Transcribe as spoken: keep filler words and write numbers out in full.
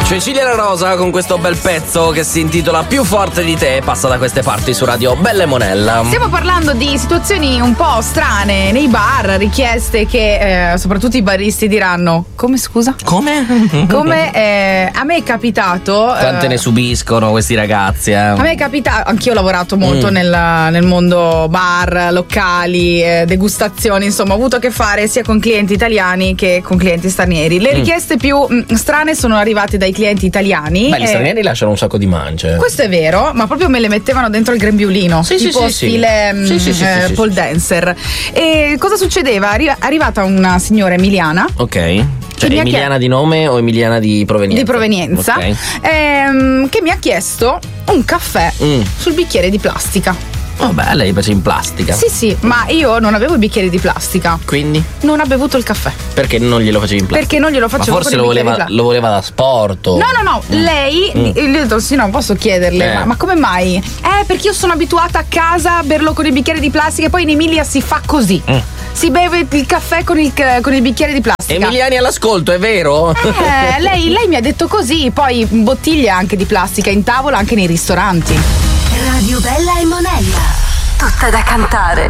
Cecilia La Rosa con questo bel pezzo che si intitola Più forte di te, passa da queste parti su Radio Bella e Monella. Stiamo parlando di situazioni un po' strane nei bar, richieste che eh, soprattutto i baristi diranno: come scusa? Come? Come eh, a me è capitato. Quante eh, ne subiscono questi ragazzi, eh? A me è capitato, anch'io ho lavorato molto Mm. nel, nel mondo bar, locali, eh, degustazioni, insomma ho avuto a che fare sia con clienti italiani che con clienti stranieri. Le Mm. richieste più mh, strane sono arrivate dai clienti italiani. Beh, gli eh, stranieri lasciano un sacco di mance. Questo è vero, ma proprio me le mettevano dentro il grembiulino, Sì, sì, tipo sì, sì. stile mh, Sì, sì, sì, eh, sì, pole sì. dancer. E cosa succedeva? Arri- È arrivata una signora emiliana Ok. Cioè, mi ha Emiliana di nome o Emiliana di provenienza? di provenienza, Ok. ehm, che mi ha chiesto un caffè Mm. sul bicchiere di plastica. Vabbè, lei piace in plastica. Sì, sì, ma io non avevo i bicchieri di plastica. Quindi? Non ha bevuto il caffè. Perché non glielo facevi in plastica? Perché non glielo Ma facevo forse con lo i bicchieri voleva, di plastica. lo voleva da sport. No, no, no, lei, Mm. io gli ho detto sì, no, posso chiederle, Eh. ma, ma come mai? Eh, perché io sono abituata a casa a berlo con i bicchieri di plastica e poi in Emilia si fa così. Mm. Si beve il caffè con il, con il bicchiere di plastica. Emiliani all'ascolto, è vero? Eh, lei, lei mi ha detto così, poi bottiglie anche di plastica in tavola anche nei ristoranti. Radio Bella e Monella. Tutta da cantare.